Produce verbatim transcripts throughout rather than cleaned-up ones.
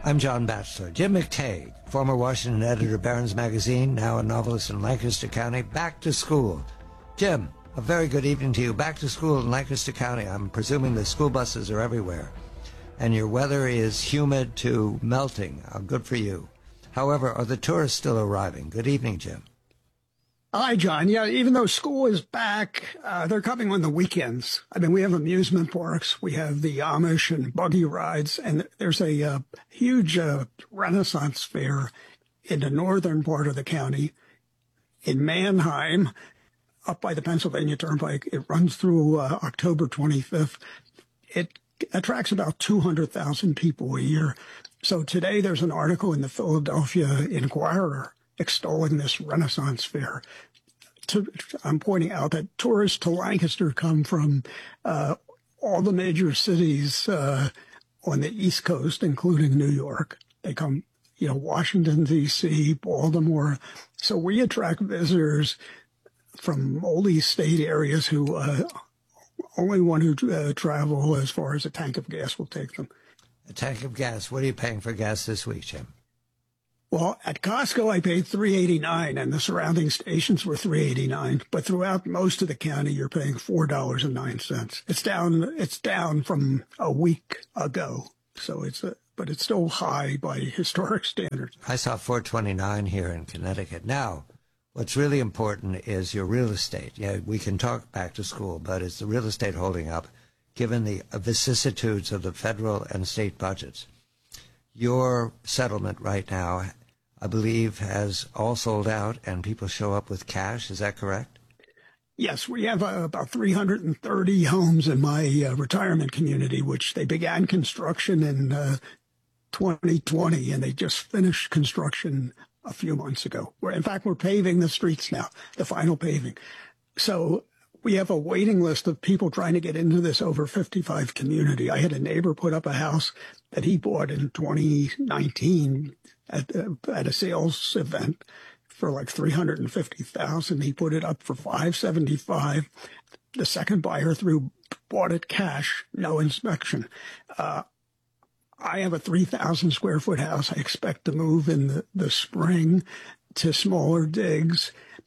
I'm John Batchelor. Jim McTague, former Washington editor of Barron's Magazine, now a novelist in Lancaster County, back to school. Jim, a very good evening to you. Back to school in Lancaster County. I'm presuming the school buses are everywhere, and your weather is humid to melting. Uh, good for you. However, are the tourists still arriving? Good evening, Jim. Hi, John. Yeah, even though school is back, uh, they're coming on the weekends. I mean, we have amusement parks. We have the Amish and buggy rides, and there's a uh, huge uh, Renaissance fair in the northern part of the county in Mannheim, up by the Pennsylvania Turnpike. It runs through uh, October twenty-fifth. It attracts about two hundred thousand people a year. So today there's an article in the Philadelphia Inquirer extolling this Renaissance fair. To, I'm pointing out that tourists to Lancaster come from uh, all the major cities uh, on the East Coast, including New York. They come, you know, Washington, D C, Baltimore. So we attract visitors from all these state areas who uh, only want to uh, travel as far as a tank of gas will take them. A tank of gas. What are you paying for gas this week, Jim? Well, at Costco, I paid three eighty-nine, and the surrounding stations were three eighty-nine. But throughout most of the county, you're paying four dollars and nine cents. It's down. It's down from a week ago, so it's a, but it's still high by historic standards. I saw four twenty-nine here in Connecticut. Now, what's really important is your real estate. Yeah, we can talk back to school, but is the real estate holding up, given the vicissitudes of the federal and state budgets? Your settlement right now, I believe, has all sold out and people show up with cash. Is that correct? Yes, we have uh, about three hundred thirty homes in my uh, retirement community, which they began construction in uh, twenty twenty, and they just finished construction a few months ago. We're, in fact, we're paving the streets now, the final paving. So we have a waiting list of people trying to get into this over fifty-five community. I had a neighbor put up a house that he bought in twenty nineteen at, uh, at a sales event for like three hundred fifty thousand dollars. He put it up for five seventy-five. The second buyer through bought it cash, no inspection. Uh, I have a three thousand square foot house. I expect to move in the, the spring to smaller digs.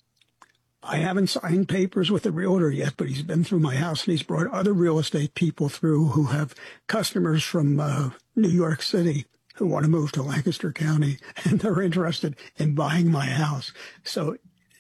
I haven't signed papers with the realtor yet, but he's been through my house and he's brought other real estate people through who have customers from uh, New York City who want to move to Lancaster County, and they're interested in buying my house. So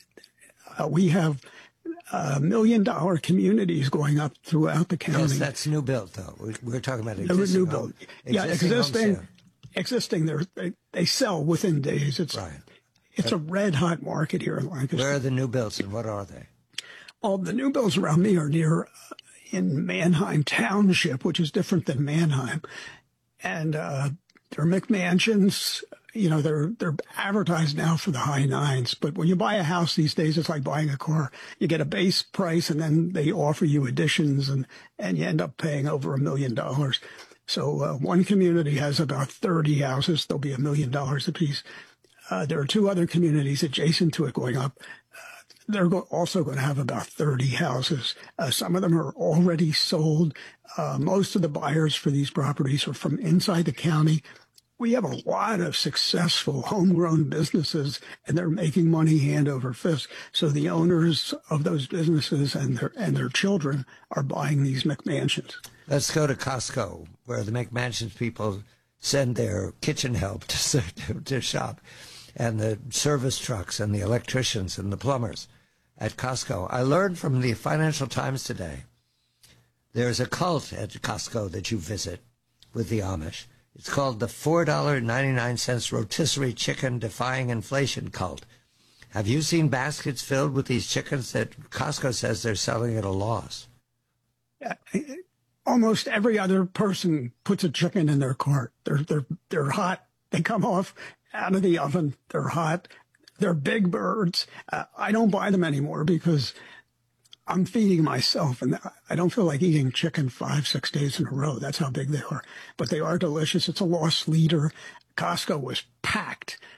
uh, we have uh, million dollar communities going up throughout the county. Yes, that's new build, though. We're, we're talking about existing new build. Home, yeah, existing. Existing, existing they're, they, they sell within days. It's, right. It's a red-hot market here in Lancaster. Where are the new builds, and what are they? All the new builds around me are near uh, in Mannheim Township, which is different than Mannheim. And uh, they're McMansions. You know, they're they're advertised now for the high nines. But when you buy a house these days, it's like buying a car. You get a base price, and then they offer you additions, and, and you end up paying over a million dollars. So uh, one community has about thirty houses. They'll be a million dollars apiece. Uh, there are two other communities adjacent to it going up. Uh, they're go- also going to have about thirty houses. Uh, some of them are already sold. Uh, most of the buyers for these properties are from inside the county. We have a lot of successful homegrown businesses, and they're making money hand over fist. So the owners of those businesses and their and their children are buying these McMansions. Let's go to Costco, where the McMansions people send their kitchen help to, to, to shop, and the service trucks and the electricians and the plumbers at Costco. I learned from the Financial Times today there's a cult at Costco that you visit with the Amish. It's called the four dollars and ninety-nine cents rotisserie chicken defying inflation cult. Have you seen baskets filled with these chickens that Costco says they're selling at a loss? Yeah, almost every other person puts a chicken in their cart. They're they're they're hot. They come off out of the oven. They're hot. They're big birds. Uh, I don't buy them anymore because I'm feeding myself, and I don't feel like eating chicken five, six days in a row. That's how big they are. But they are delicious. It's a loss leader. Costco was packed.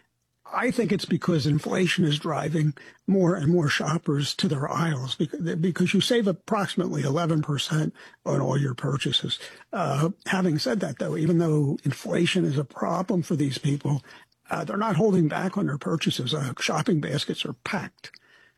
I think it's because inflation is driving more and more shoppers to their aisles because, because you save approximately eleven percent on all your purchases. Uh, having said that, though, even though inflation is a problem for these people, uh, they're not holding back on their purchases. Uh, shopping baskets are packed.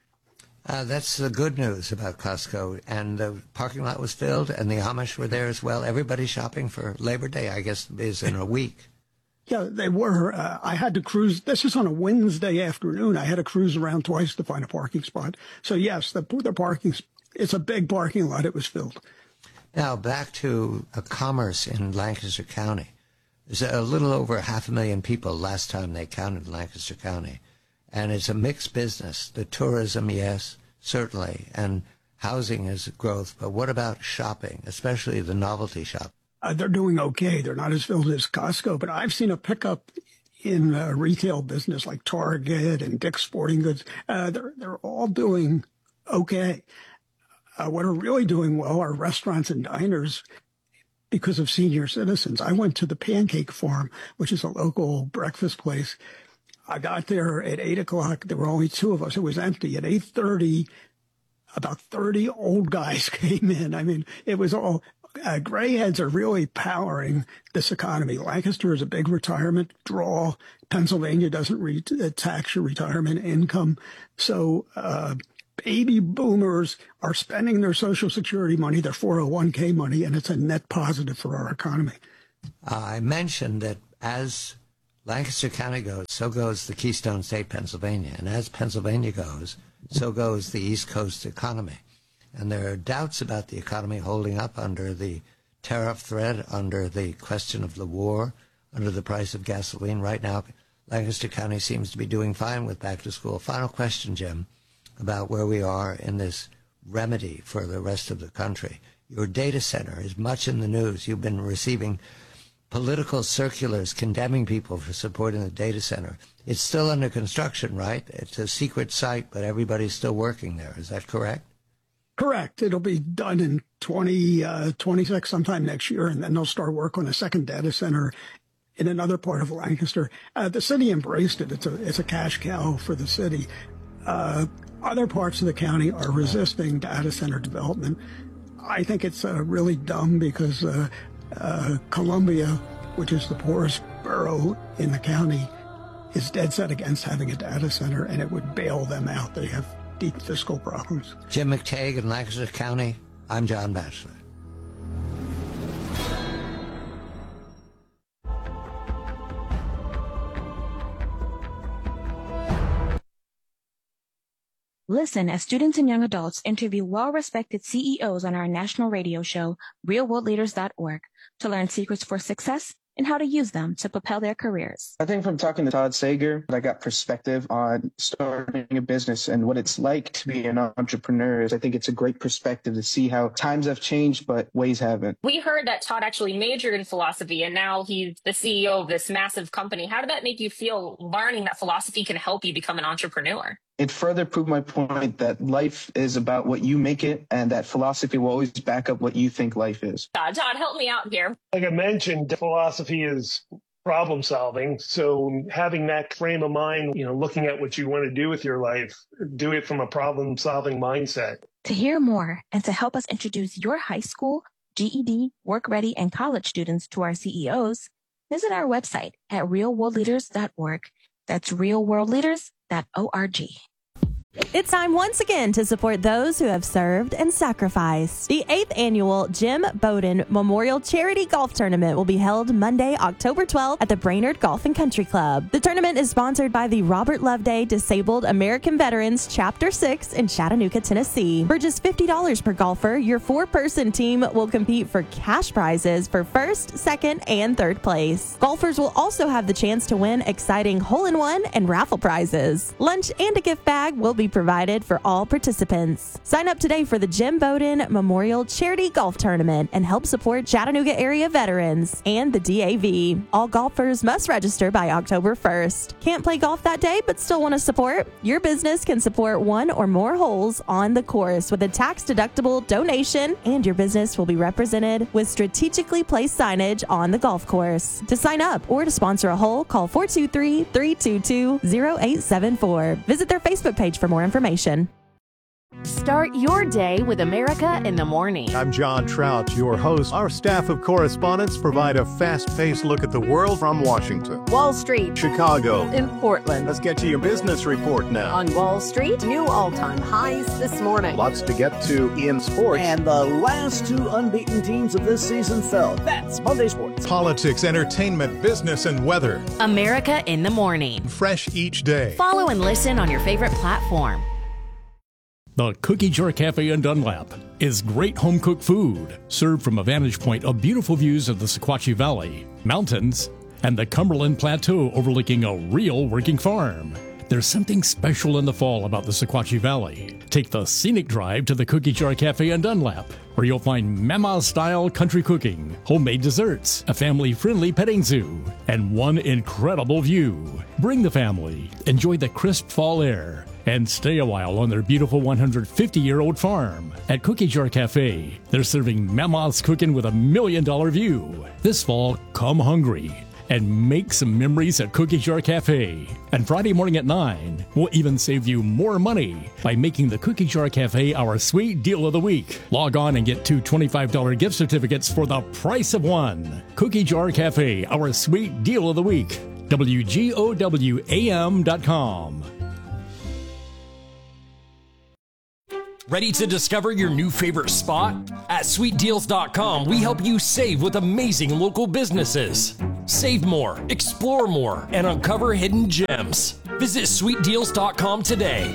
Uh, that's the good news about Costco. And the parking lot was filled, and the Amish were there as well. Everybody's shopping for Labor Day, I guess, is in a week. Yeah, they were. Uh, I had to cruise. This is on a Wednesday afternoon. I had to cruise around twice to find a parking spot. So, yes, the, the parking, it's a big parking lot. It was filled. Now, back to uh, commerce in Lancaster County. There's a little over half a million people last time they counted Lancaster County. And it's a mixed business. The tourism, yes, certainly, and housing is growth. But what about shopping, especially the novelty shop? Uh, they're doing okay. They're not as filled as Costco, but I've seen a pickup in uh, retail business like Target and Dick's Sporting Goods. Uh, they're they're all doing okay. Uh, what are really doing well are restaurants and diners because of senior citizens. I went to the Pancake Farm, which is a local breakfast place. I got there at eight o'clock. There were only two of us. It was empty. At eight thirty, about thirty old guys came in. I mean, it was all... Uh, gray heads are really powering this economy. Lancaster is a big retirement draw. Pennsylvania doesn't re- tax your retirement income. So uh, baby boomers are spending their Social Security money, their four oh one k money, and it's a net positive for our economy. Uh, I mentioned that as Lancaster County goes, so goes the Keystone State, Pennsylvania. And as Pennsylvania goes, so goes the East Coast economy. And there are doubts about the economy holding up under the tariff threat, under the question of the war, under the price of gasoline. Right now, Lancaster County seems to be doing fine with back to school. Final question, Jim, about where we are in this remedy for the rest of the country. Your data center is much in the news. You've been receiving political circulars condemning people for supporting the data center. It's still under construction, right? It's a secret site, but everybody's still working there. Is that correct? Correct. It'll be done in twenty twenty-six, sometime next year, and then they'll start work on a second data center in another part of Lancaster. Uh, the city embraced it. It's a it's a cash cow for the city. Uh, other parts of the county are resisting data center development. I think it's uh, really dumb because uh, uh, Columbia, which is the poorest borough in the county, is dead set against having a data center, and it would bail them out. They have deep fiscal problems. Jim McTague in Lancaster County. I'm John Batchelor. Listen as students and young adults interview well-respected C E Os on our national radio show, real world leaders dot org, to learn secrets for success and how to use them to propel their careers. I think from talking to Todd Sager, I got perspective on starting a business and what it's like to be an entrepreneur. I think it's a great perspective to see how times have changed, but ways haven't. We heard that Todd actually majored in philosophy, and now he's the C E O of this massive company. How did that make you feel, learning that philosophy can help you become an entrepreneur? It further proved my point that life is about what you make it, and that philosophy will always back up what you think life is. Uh, Todd, help me out here. Like I mentioned, philosophy is problem solving. So having that frame of mind, you know, looking at what you want to do with your life, do it from a problem solving mindset. To hear more and to help us introduce your high school, G E D, work ready, and college students to our C E Os, visit our website at real world leaders dot org. That's real world leaders dot org. It's time once again to support those who have served and sacrificed. The eighth annual Jim Bowden Memorial Charity Golf Tournament will be held Monday, October twelfth at the Brainerd Golf and Country Club. The tournament is sponsored by the Robert Loveday Disabled American Veterans Chapter six in Chattanooga, Tennessee. For just fifty dollars per golfer, your four-person team will compete for cash prizes for first, second, and third place. Golfers will also have the chance to win exciting hole-in-one and raffle prizes. Lunch and a gift bag will be be provided for all participants. Sign up today for the Jim Bowden Memorial Charity Golf Tournament and help support Chattanooga area veterans and the D A V. All golfers must register by October first. Can't play golf that day but still want to support? Your business can support one or more holes on the course with a tax-deductible donation, and your business will be represented with strategically placed signage on the golf course. To sign up or to sponsor a hole, call four two three, three two two, zero eight seven four. Visit their Facebook page for more information. Start your day with America in the Morning. I'm John Trout, your host. Our staff of correspondents provide a fast-paced look at the world from Washington, Wall Street, Chicago, in Portland. Let's get to your business report now. On Wall Street, new all-time highs this morning. Lots to get to in sports. And the last two unbeaten teams of this season fell. That's Monday Sports. Politics, entertainment, business, and weather. America in the Morning. Fresh each day. Follow and listen on your favorite platform. The Cookie Jar Cafe in Dunlap is great home-cooked food, served from a vantage point of beautiful views of the Sequatchie Valley, mountains, and the Cumberland Plateau overlooking a real working farm. There's something special in the fall about the Sequatchie Valley. Take the scenic drive to the Cookie Jar Cafe in Dunlap, where you'll find Mama-style country cooking, homemade desserts, a family-friendly petting zoo, and one incredible view. Bring the family, enjoy the crisp fall air, and stay a while on their beautiful one hundred fifty year old farm. At Cookie Jar Cafe, they're serving Mama's cooking with a million dollar view. This fall, come hungry and make some memories at Cookie Jar Cafe. And Friday morning at nine, we'll even save you more money by making the Cookie Jar Cafe our sweet deal of the week. Log on and get two twenty-five dollar gift certificates for the price of one. Cookie Jar Cafe, our sweet deal of the week. W G O W A M dot com. Ready to discover your new favorite spot? At sweet deals dot com, we help you save with amazing local businesses. Save more, explore more, and uncover hidden gems. Visit sweet deals dot com today.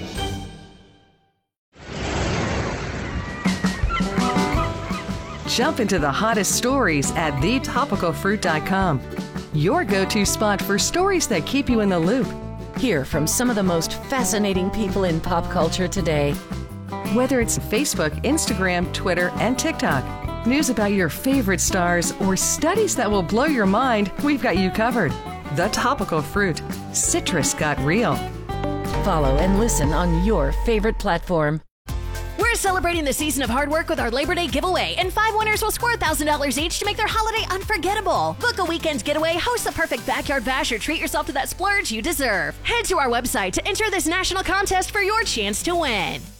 Jump into the hottest stories at the topical fruit dot com. Your go-to spot for stories that keep you in the loop. Hear from some of the most fascinating people in pop culture today. Whether it's Facebook, Instagram, Twitter, and TikTok, news about your favorite stars, or studies that will blow your mind, we've got you covered. The Topical Fruit. Citrus got real. Follow and listen on your favorite platform. We're celebrating the season of hard work with our Labor Day giveaway, and five winners will score one thousand dollars each to make their holiday unforgettable. Book a weekend getaway, host the perfect backyard bash, or treat yourself to that splurge you deserve. Head to our website to enter this national contest for your chance to win.